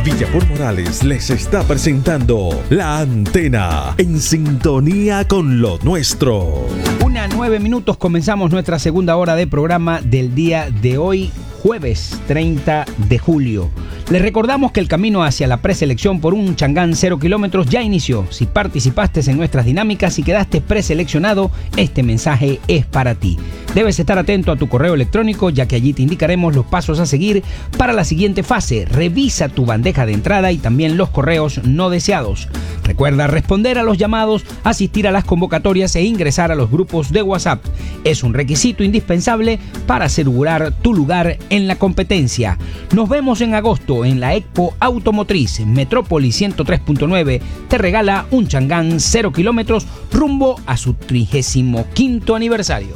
Villapor Morales les está presentando La Antena, en sintonía con lo nuestro. 1:09, comenzamos nuestra segunda hora de programa del día de hoy, jueves 30 de julio. Les recordamos que el camino hacia la preselección por un Changán 0 kilómetros ya inició. Si participaste en nuestras dinámicas y quedaste preseleccionado, este mensaje es para ti. Debes estar atento a tu correo electrónico, ya que allí te indicaremos los pasos a seguir para la siguiente fase. Revisa tu bandeja de entrada y también los correos no deseados. Recuerda responder a los llamados, asistir a las convocatorias e ingresar a los grupos de WhatsApp. Es un requisito indispensable para asegurar tu lugar en la competencia. Nos vemos en agosto en la Expo Automotriz. Metrópolis 103.9 te regala un Changán 0 kilómetros rumbo a su 35º aniversario.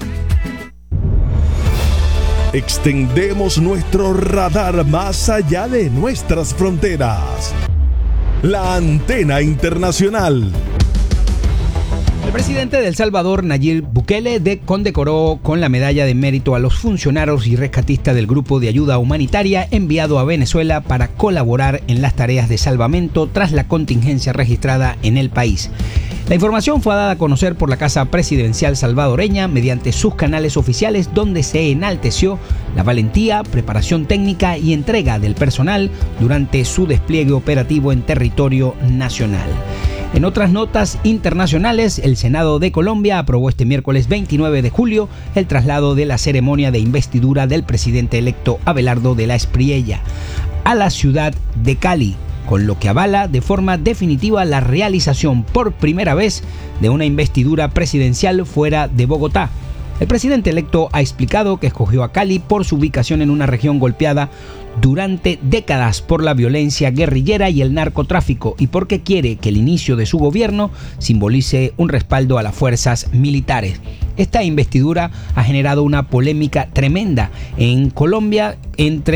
Extendemos nuestro radar más allá de nuestras fronteras. La Antena Internacional. El presidente de El Salvador, Nayib Bukele, condecoró con la medalla de mérito a los funcionarios y rescatistas del grupo de ayuda humanitaria enviado a Venezuela para colaborar en las tareas de salvamento tras la contingencia registrada en el país. La información fue dada a conocer por la Casa Presidencial salvadoreña mediante sus canales oficiales, donde se enalteció la valentía, preparación técnica y entrega del personal durante su despliegue operativo en territorio nacional. En otras notas internacionales, el Senado de Colombia aprobó este miércoles 29 de julio el traslado de la ceremonia de investidura del presidente electo Abelardo de la Espriella a la ciudad de Cali, con lo que avala de forma definitiva la realización por primera vez de una investidura presidencial fuera de Bogotá. El presidente electo ha explicado que escogió a Cali por su ubicación en una región golpeada durante décadas por la violencia guerrillera y el narcotráfico, y porque quiere que el inicio de su gobierno simbolice un respaldo a las fuerzas militares. Esta investidura ha generado una polémica tremenda en Colombia entre